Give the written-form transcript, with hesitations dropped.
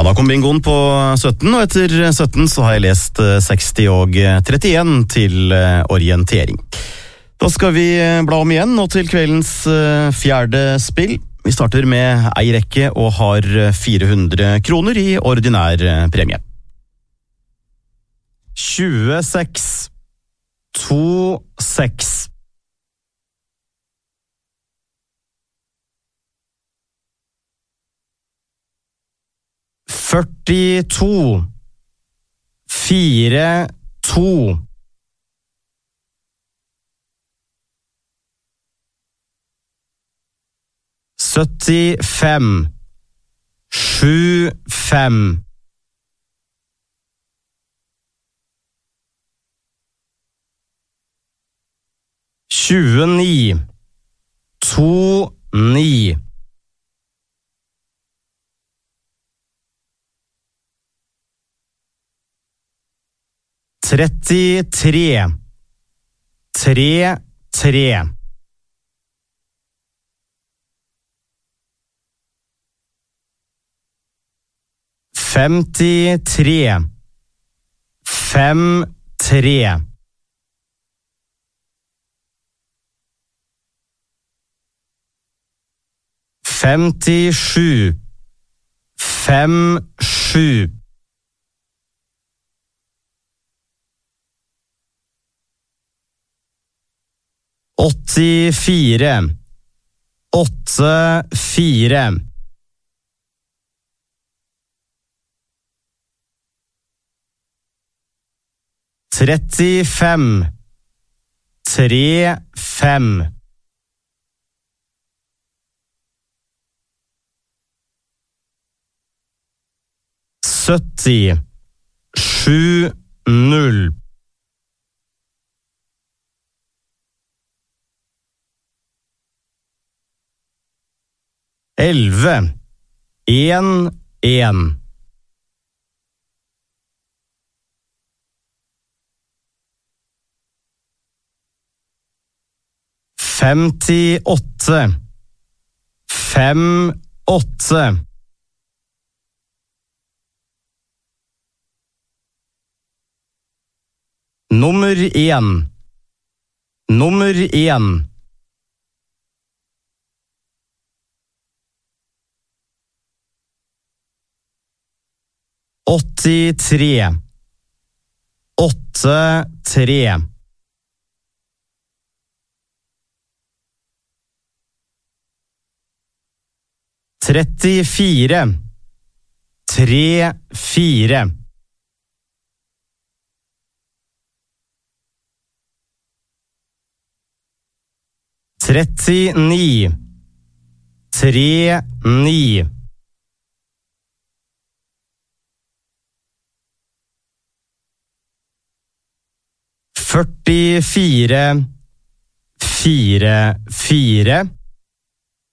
Da kom bingoen på 17, og etter 17 så har jeg lest 60 og 31 til orientering. Da skal vi bla om igjen, og til kveldens fjerde spill. Vi starter med ei rekke og har 400 kroner i ordinær premie. 26, 26. 42, 4, 2. 75, 7, 5. 29, 2, 9. 33, 3, 3. 53, 5, 3. 57, 5, 7. 84, 8, 4. 35, 3, 5. 70, 7, 0. 11, 1, 1. 58, 5, 8. 1, nummer 1. 83, 8, 3. 34, 3, 4. 39, 3, 9. 44, 4, 4.